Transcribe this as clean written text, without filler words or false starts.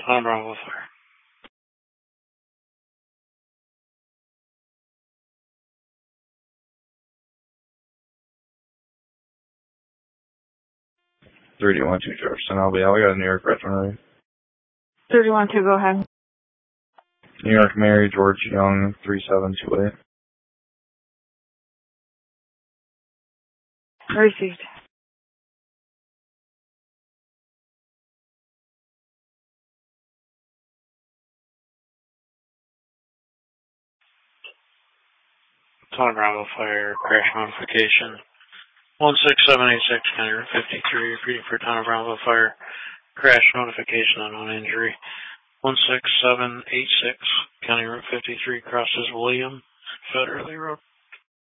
On Bravo Fire. Three one two Jefferson. I'll be out. We got a New York veteran ready. 312, go ahead. New York Mary George Young 3728. Received. On Bravo Fire, crash notification. 16786, County Route 53, repeating for Town of Bravo Fire, crash notification, unknown injury. 16786, County Route 53, crosses William Federally Road.